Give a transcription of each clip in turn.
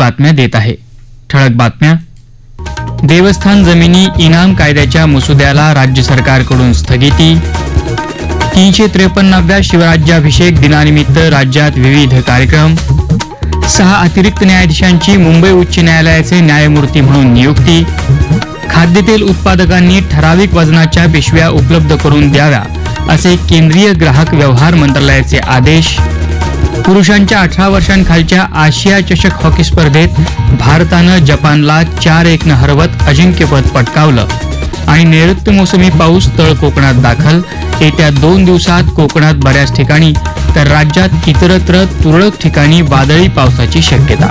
बातम्या देत आहे. ठळक बातम्या. देवस्थान जमिनी इनाम कायद्याच्या मसुद्याला राज्य सरकारकडून स्थगिती. 353व्या शिवराज्याभिषेक दिनानिमित्त राज्यात विविध कार्यक्रम. 6 अतिरिक्त न्यायाधीशांची मुंबई उच्च न्यायालयाचे न्यायमूर्ती म्हणून नियुक्ती. खाद्यतेल उत्पादकांनी ठराविक वजनाच्या पिशव्या उपलब्ध करून द्याव्या असे केंद्रीय ग्राहक व्यवहार मंत्रालयाचे आदेश. पुरुषांच्या 18 वर्षांखालच्या आशिया चषक हॉकी स्पर्धेत भारतानं जपानला 4-1 हरवत अजिंक्यपद पटकावलं. आणि नैऋत्य मोसमी पाऊस तळ कोकणात दाखल. येत्या 2 दिवसात कोकणात बऱ्याच ठिकाणी तर राज्यात इतरत्र तुरळक ठिकाणी वादळी पावसाची शक्यता.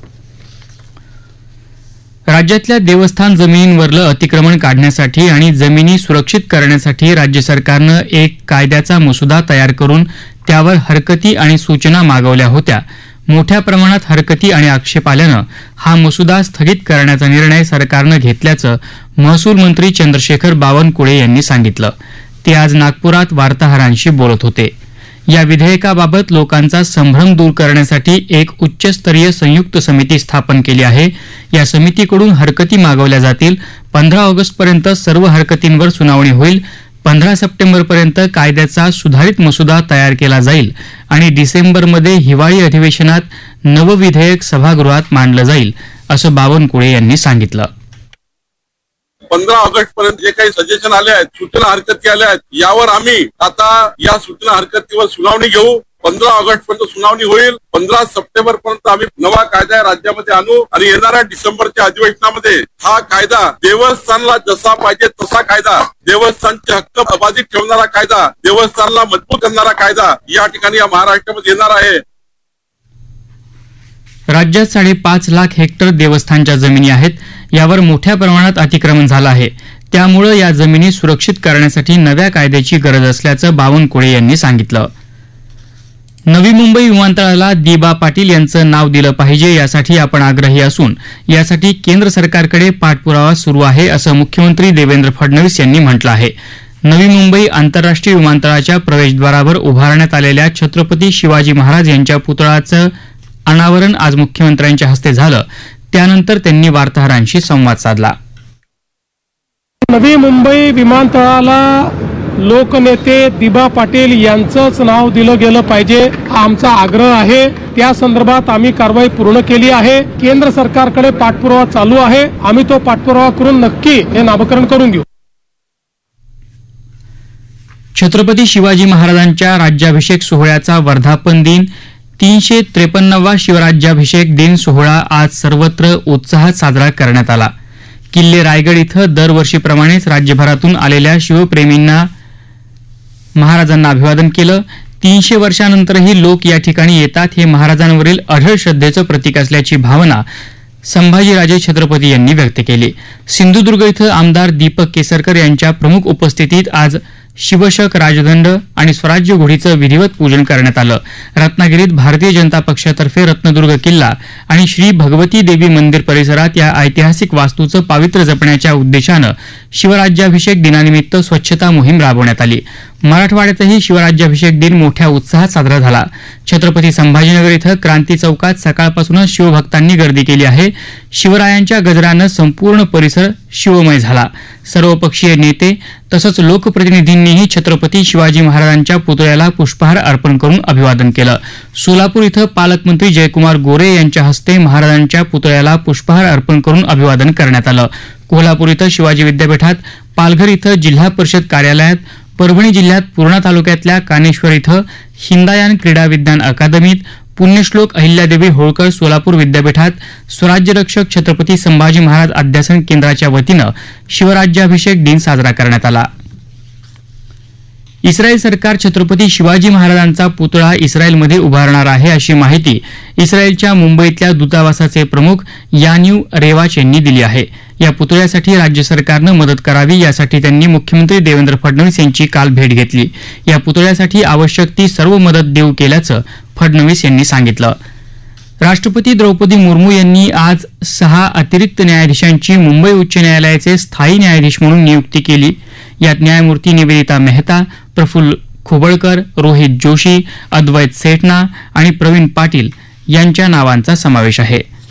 राज्यातल्या देवस्थान जमिनींवरलं अतिक्रमण काढण्यासाठी आणि जमिनी सुरक्षित करण्यासाठी राज्य सरकारनं एक कायद्याचा मसुदा तयार करून त्यावर हरकती आणि सूचना मागवल्या होत्या. मोठ्या प्रमाणात हरकती आणि आक्षेप आल्यानं हा मसुदा स्थगित करण्याचा निर्णय सरकारनं घेतल्याचं महसूल मंत्री चंद्रशेखर बावनकुळे यांनी सांगितलं. ते आज नागपुरात वार्ताहरांशी बोलत होते. या विधेयकाबाबत लोकांचा संभ्रम दूर करण्यासाठी एक उच्चस्तरीय संयुक्त समिती स्थापन केली आहे. या समितीकडून हरकती मागवल्या जातील. 15 ऑगस्टपर्यंत सर्व हरकतींवर सुनावणी होईल. 15 सप्टेंबरपर्यंत कायद्याचा सुधारित मसुदा तयार केला जाईल आणि डिसेंबरमध्ये हिवाळी अधिवेशनात नवं विधेयक सभागृहात मांडलं जाईल असं बावनकुळे यांनी सांगितलं. 15 ऑगस्ट पर्यंत जे काही सजेशन आले आहेत, सूचना हरकती आल्या आहेत, यावर आम्ही आता या सूचना हरकतीवर सुनावणी घेऊ. 15 ऑगस्ट पर्यंत सुनावणी होईल. 15 सप्टेंबर पर्यंत आम्ही नवा कायदा राज्यामध्ये आणू आणि येणाऱ्या डिसेंबरच्या अधिवेशनामध्ये हा कायदा देवस्थानला जसा पाहिजे तसा कायदा, देवस्थानचे हक्क अबाधित ठेवणारा कायदा, देवस्थानला मजबूत करणारा कायदा या ठिकाणी या महाराष्ट्रामध्ये येणार आहे. राज्यात 5.5 लाख हेक्टर देवस्थानच्या जमिनी आहेत. यावर मोठ्या प्रमाणात अतिक्रमण झालं आहे. त्यामुळे या जमिनी सुरक्षित करण्यासाठी नव्या कायद्याची गरज असल्याचं बावनकुळे यांनी सांगितलं. नवी मुंबई विमानतळाला दिबा पाटील यांचं नाव दिलं पाहिजे यासाठी आपण आग्रही असून यासाठी केंद्र सरकारकडे पाठपुरावा सुरू आहे असं मुख्यमंत्री देवेंद्र फडणवीस यांनी म्हटलं आहे. नवी मुंबई आंतरराष्ट्रीय विमानतळाच्या प्रवेशद्वारावर उभारण्यात आलेल्या छत्रपती शिवाजी महाराज यांच्या पुतळ्याचं अनावरण आज मुख्यमंत्र्यांच्या हस्ते झालं. त्यानंतर त्यांनी वार्ताहरांशी संवाद साधला. नवी मुंबई विमानतळाला लोकनेते दिबा पाटील यांचंच नाव दिलं गेलं पाहिजे हा आमचा आग्रह आहे. त्या संदर्भात आम्ही कारवाई पूर्ण केली आहे. केंद्र सरकारकडे पाठपुरावा चालू आहे. आम्ही तो पाठपुरावा करून नक्की हे नामकरण करून घेऊ. छत्रपती शिवाजी महाराजांच्या राज्याभिषेक सोहळ्याचा वर्धापन दिन 353वा शिवराज्याभिषेक दिन सोहळा आज सर्वत्र उत्साहात साजरा करण्यात आला. किल्ले रायगड इथं दरवर्षीप्रमाणेच राज्यभरातून आलेल्या शिवप्रेमींना महाराजांना अभिवादन केलं. 300 वर्षांनंतरही लोक या ठिकाणी येतात हे महाराजांवरील अढळ श्रद्धेचं प्रतीक असल्याची भावना संभाजीराजे छत्रपती यांनी व्यक्त केली. सिंधुदुर्ग इथं आमदार दीपक केसरकर यांच्या प्रमुख उपस्थितीत आज शिवशक, राजदंड आणि स्वराज्य घोडीचं विधिवत पूजन करण्यात आलं. रत्नागिरीत भारतीय जनता पक्षातर्फे रत्नदुर्ग किल्ला आणि श्री भगवती देवी मंदिर परिसरात या ऐतिहासिक वास्तूचं पावित्र्य जपण्याच्या उद्देशानं शिवराज्याभिषेक दिनानिमित्त स्वच्छता मोहीम राबवण्यात आली. मराठवाड्यातही शिवराज्याभिषेक दिन मोठ्या उत्साहात साजरा झाला. छत्रपती संभाजीनगर इथं क्रांती चौकात सकाळपासूनच शिवभक्तांनी गर्दी केली आहे. शिवरायांच्या गजरानं संपूर्ण परिसर शिवमय झाला. सर्वपक्षीय नेते तसंच लोकप्रतिनिधींनीही छत्रपती शिवाजी महाराजांच्या पुतळ्याला पुष्पहार अर्पण करून अभिवादन केलं. सोलापूर इथं पालकमंत्री जयकुमार गोरे यांच्या हस्ते महाराजांच्या पुतळ्याला पुष्पहार अर्पण करून अभिवादन करण्यात आलं. कोल्हापूर इथं शिवाजी विद्यापीठात, पालघर इथं जिल्हा परिषद कार्यालयात, परभणी जिल्ह्यात पूर्णा तालुक्यातल्या कानेश्वर इथं हिंदायन क्रीडा विज्ञान अकादमीत, पुण्यश्लोक अहिल्यादेवी होळकर सोलापूर विद्यापीठात, स्वराज्यरक्षक छत्रपती संभाजी महाराज अध्यासन केंद्राच्या वतीनं शिवराज्याभिषेक दिन साजरा करण्यात आला. इस्रायल सरकार छत्रपती शिवाजी महाराजांचा पुतळा इस्रायलमध्ये उभारणार आहे अशी माहिती इस्रायलच्या मुंबईतल्या दूतावासाचे प्रमुख यानिव रेवाच यांनी दिली आहे. या पुतळ्यासाठी राज्य सरकारनं मदत करावी यासाठी त्यांनी मुख्यमंत्री देवेंद्र फडणवीस यांची काल भेट घेतली. या पुतळ्यासाठी आवश्यक ती सर्व मदत देऊ केल्याचं फडणवीस यांनी सांगितलं. राष्ट्रपती द्रौपदी मुर्मू यांनी आज 6 अतिरिक्त न्यायाधीशांची मुंबई उच्च न्यायालयाचे स्थायी न्यायाधीश म्हणून नियुक्ती केली. यात न्यायमूर्ती निवेदिता मेहता, प्रफुल्ल खोबळकर, रोहित जोशी, अद्वैत सेठना आणि प्रवीण पाटील यांच्या नावांचा समावेश आहे.